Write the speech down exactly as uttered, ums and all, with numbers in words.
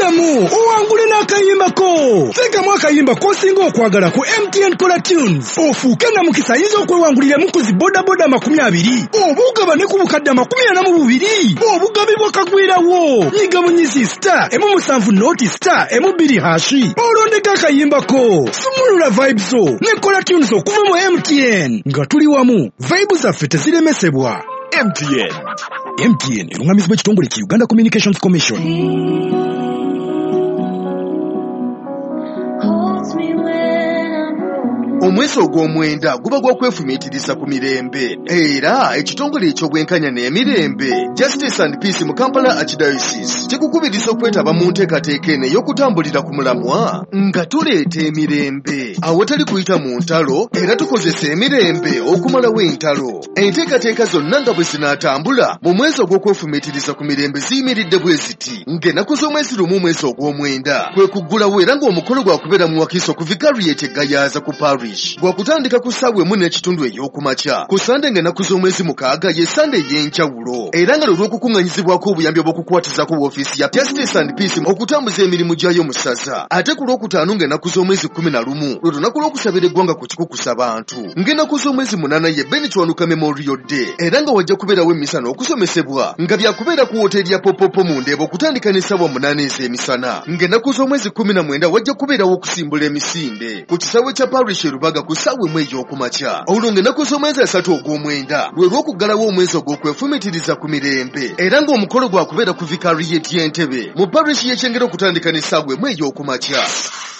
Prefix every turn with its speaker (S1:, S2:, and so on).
S1: Ddamu owangule n'akayimba ko. Teekamu akayimba k'osinga okwagala ku M T N Color Tunes. Ofuuke na mukisa ayinza okwewangulira mu kuzi boda boda makumi abiri. Obugaba ne ku bukadde amakumi ana mu bubiri. Obugabibwa kagwirawo. Nyiga bunyizi star emu musanvu noti star emu bbiri hashi. Olondeka akayimba ko. Sumulula vibes zo ne Color Tunes okuva mu M T N. Nga tuli wamu, vibes zaffe teziremesebwa. M T N. M T N erungamizibwa ekitongole ki Uganda Communications Commission.
S2: Omwezi ogw'omwenda guba gwa kwefumiitiriza ku mirembe era ekitongole eky'obwenkanya n'emirembe Justice and Peace mu Kampala Archdiocese kikukubiriza okwetaba mu nteekateeka eno ey'okutambulira ku mulamwa nga tuleeta emirembe awatali kuyita mu ntalo era tukozesa emirembe okumalawo entalo. Enteekateeka zonna nga bwe zinaatambula mu mwezi ogw'okwefumiitiriza ku mirembe ziyimiridde bwe ziti ng'ennaku z'omwezi lumu omwezi ogw'omwenda kwe kuggulawo era ng'omukolo gwakubeera mu wakiso ku Vicariate e Gayaza ku Parish gwakutandika ku ssaawa emu n'ekitundu ey'okumakya ku Sande ng'ennaku z'omwezi mukaaga ye Sande ey'enjawulo era nga lw'okukuŋŋanyizibwako obuyambi obw'okukwatiza ku woofiisi ya Justice and Peace okutambuza emirimu gyayo mu ssaza. Ate ku lwokutaano ng'ennaku z'omwezi kkumi na lumu lwe lunaku lw'okusabira eggwanga ku kikukusa bantu, ng'ennaku z'omwezi munaana ye Ben Kiwanuka Memorial Day era nga wajja kubeerawo emisana okusomesebwa nga byakubeera ku woteeri ya Popopo mu Ndeeba okutandika n'essaawa munaana ez'emisana, ng'ennaku z'omwezi kkumi na mwenda wajja kubeerawo okusimbula emisinde ku kisaawe kya Parish Rubaga ku ssaawa emu ey'okumakya. Olwo ng'ennaku z'omwezi asatu ogw'omwenda lwe lw'okuggalawo omwezi ogw'okwefumiitiriza ku mirembe era ng'omukolo gwakubeera ku Vicariate y'Entebbe mu Parish y'Ekyengera okutandika n'essaawa emu ey'okumakya.